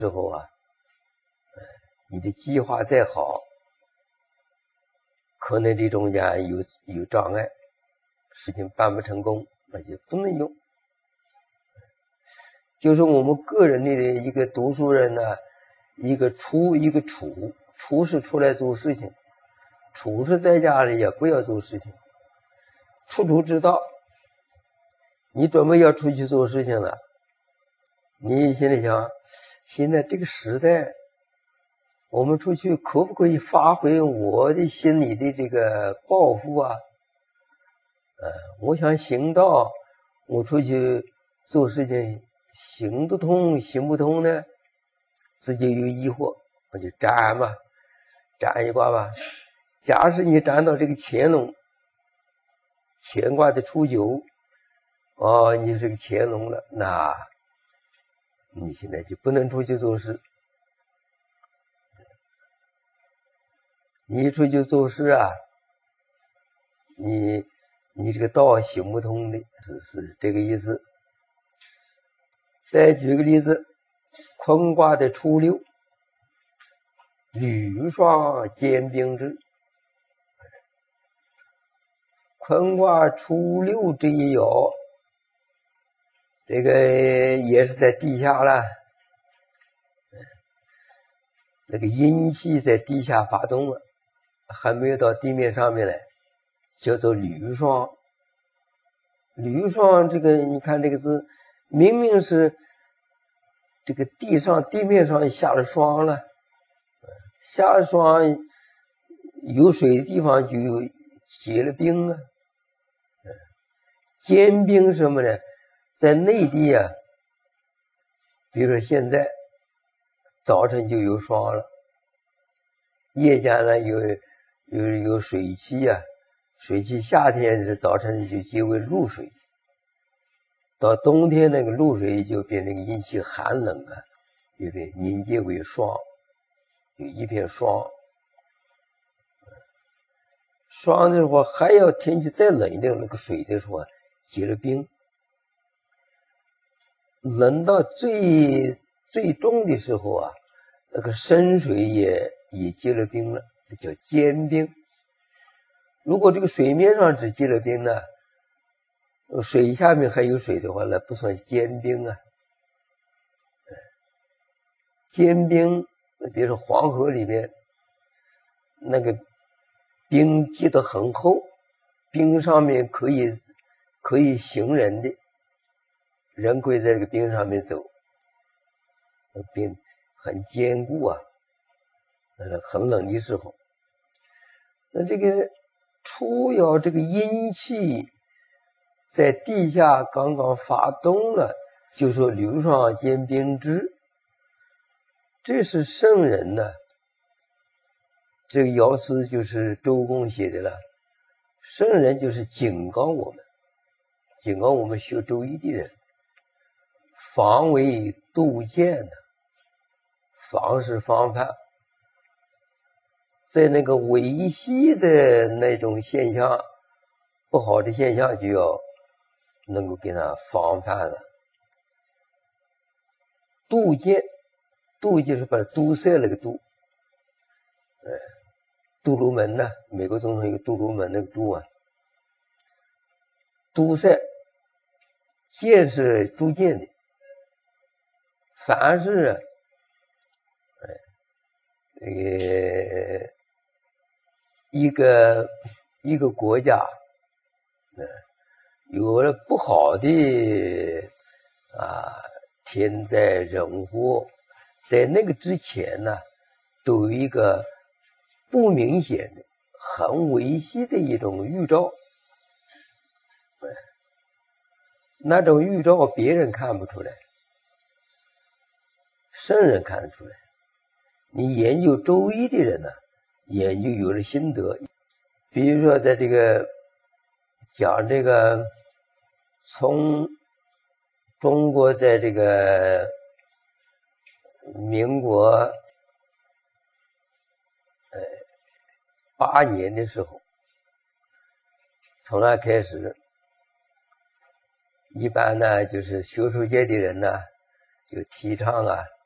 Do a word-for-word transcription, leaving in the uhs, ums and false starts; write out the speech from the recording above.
之后啊，你的计划再好，可能这中间有有障碍，事情办不成功，那就不能用。就是我们个人的一个读书人呢，一个处一个处，处是出来做事情，处是在家里也不要做事情，处处之道。你准备要出去做事情了，你心里想，现在这个时代，我们出去可不可以发挥我的心里的这个抱负啊？呃，我想行道，我出去做事情行得通行不通呢？自己有疑惑，我就占吧，占一卦吧。假使你占到这个乾龙，乾卦的初九，哦，你是个乾龙了，那你现在就不能出去做事。你出去做事啊，你你这个道行不通的，是是这个意思。再举个例子，坤卦的初六，履霜兼并之。坤卦初六这一爻，这个也是在地下了，那个阴气在地下发动了，还没有到地面上面来，叫做履霜。履霜这个你看这个字，明明是这个地上地面上下了霜了，下了霜有水的地方就有结了冰啊。兼并什么呢？在内地啊，比如说现在早晨就有霜了，夜间呢有有有水汽啊，水汽夏天是早晨就结为露水，到冬天那个露水就变成阴气寒冷啊，就被凝结为霜，有一片霜。霜的时候还要天气再冷一点，那个水的时候结了冰，冷到最最重的时候啊，那个深水也也结了冰了，这叫兼冰。如果这个水面上只结了冰呢，水下面还有水的话，那不算兼冰啊。兼冰，比如说黄河里面那个冰结得很厚，冰上面可以可以行人的，人可以在这个冰上面走，冰很坚固啊，很冷的时候。那这个初爻这个阴气在地下刚刚发动了，就说履霜兼并之，这是圣人呢。这个爻辞就是周公写的了，圣人就是警告我们，警告我们学周易的人，防为杜渐的，防是防范，在那个维系的那种现象，不好的现象就要能够给它防范了。杜渐，杜就是把它堵塞了个杜，呃，杜鲁门呢，美国总统一个杜鲁门那个杜啊，堵塞，渐是逐渐的，凡是哎，那个一个一个国家，呃，有了不好的啊天灾人祸，在那个之前呢，都有一个不明显的、很微细的一种预兆。那种预兆别人看不出来，圣人看得出来。你研究周易的人呢，研究有了心得。比如说在这个讲这个从中国在这个民国呃八年的时候，从那开始，一般呢就是学术界的人呢就提倡啊